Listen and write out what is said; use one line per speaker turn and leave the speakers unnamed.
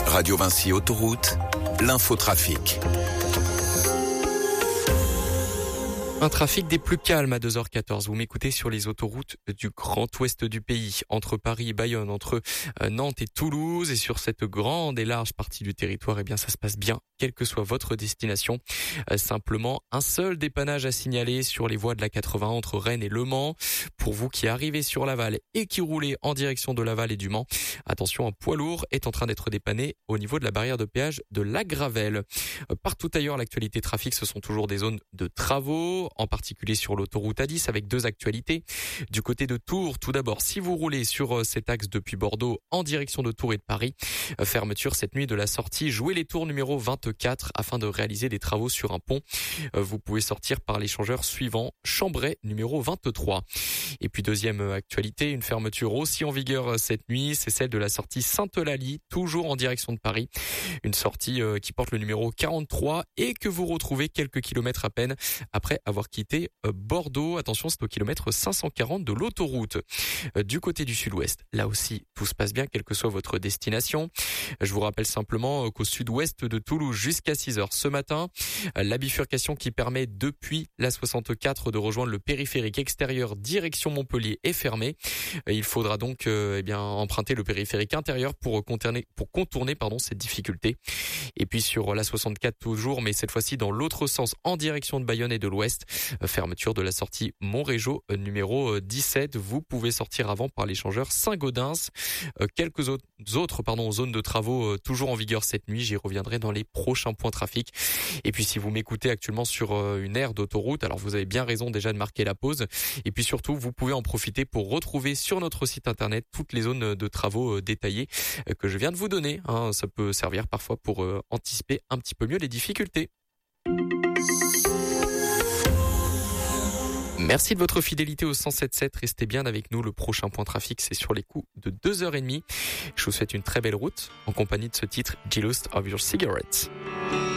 Radio Vinci Autoroute, l'infotrafic.
Un trafic des plus calmes à 2h14. Vous m'écoutez sur les autoroutes du Grand Ouest du pays, entre Paris et Bayonne, entre Nantes et Toulouse. Et sur cette grande et large partie du territoire, eh bien, ça se passe bien, quelle que soit votre destination. Simplement, un seul dépannage à signaler sur les voies de la 80 entre Rennes et Le Mans. Pour vous qui arrivez sur Laval et qui roulez en direction de Laval et du Mans, attention, un poids lourd est en train d'être dépanné au niveau de la barrière de péage de la Gravelle. Partout ailleurs, l'actualité trafic, ce sont toujours des zones de travaux, en particulier sur l'autoroute A10 avec deux actualités. Du côté de Tours, tout d'abord, si vous roulez sur cet axe depuis Bordeaux en direction de Tours et de Paris, fermeture cette nuit de la sortie Jouer les Tours numéro 24 afin de réaliser des travaux sur un pont. Vous pouvez sortir par l'échangeur suivant, Chambray numéro 23. Et puis deuxième actualité, une fermeture aussi en vigueur cette nuit, c'est celle de la sortie Sainte-Eulalie, toujours en direction de Paris. Une sortie qui porte le numéro 43 et que vous retrouvez quelques kilomètres à peine après avoir quitté Bordeaux. Attention, c'est au kilomètre 540 de l'autoroute. Du côté du sud-ouest, là aussi, tout se passe bien, quelle que soit votre destination. Je vous rappelle simplement qu'au sud-ouest de Toulouse, jusqu'à 6h ce matin, la bifurcation qui permet depuis la 64 de rejoindre le périphérique extérieur direction Montpellier est fermée. Il faudra donc emprunter le périphérique intérieur pour contourner cette difficulté. Et puis sur la 64 toujours, mais cette fois-ci dans l'autre sens, en direction de Bayonne et de l'Ouest, fermeture de la sortie Montrégeau numéro 17. Vous pouvez sortir avant par l'échangeur Saint-Gaudens. Quelques autres zones de travaux toujours en vigueur cette nuit. J'y reviendrai dans les prochains points trafic. Et puis si vous m'écoutez actuellement sur une aire d'autoroute, alors vous avez bien raison déjà de marquer la pause. Et puis surtout, vous pouvez en profiter pour retrouver sur notre site internet toutes les zones de travaux détaillées que je viens de vous donner. Ça peut servir parfois pour anticiper un petit peu mieux les difficultés. Merci de votre fidélité au 107.7. Restez bien avec nous. Le prochain point trafic, c'est sur les coups de 2h30. Je vous souhaite une très belle route en compagnie de ce titre, Jealous of Your Cigarettes.